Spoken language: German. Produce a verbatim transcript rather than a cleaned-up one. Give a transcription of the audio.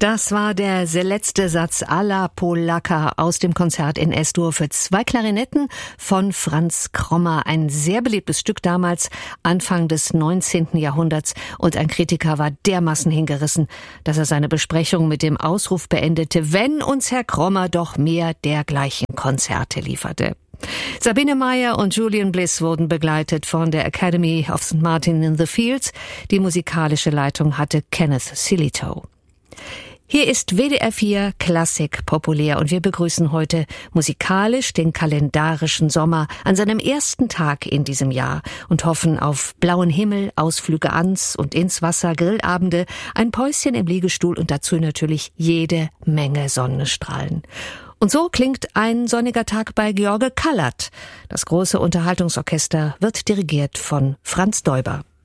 Das war der letzte Satz alla Polacca aus dem Konzert in S-Dur für zwei Klarinetten von Franz Krommer. Ein sehr beliebtes Stück damals, Anfang des neunzehnten Jahrhunderts. Und ein Kritiker war dermaßen hingerissen, dass er seine Besprechung mit dem Ausruf beendete: Wenn uns Herr Krommer doch mehr dergleichen Konzerte lieferte. Sabine Meyer und Julian Bliss wurden begleitet von der Academy of Sankt Martin in the Fields. Die musikalische Leitung hatte Kenneth Silito. Hier ist W D R vier Klassik populär und wir begrüßen heute musikalisch den kalendarischen Sommer an seinem ersten Tag in diesem Jahr und hoffen auf blauen Himmel, Ausflüge ans und ins Wasser, Grillabende, ein Päuschen im Liegestuhl und dazu natürlich jede Menge Sonnenstrahlen. Und so klingt ein sonniger Tag bei George Kallert. Das große Unterhaltungsorchester wird dirigiert von Franz Deuber.